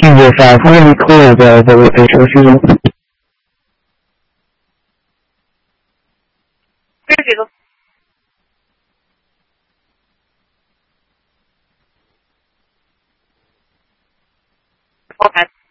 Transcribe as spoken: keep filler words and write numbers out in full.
Yes, uh, really cool the, the resources. Perdido. Okay.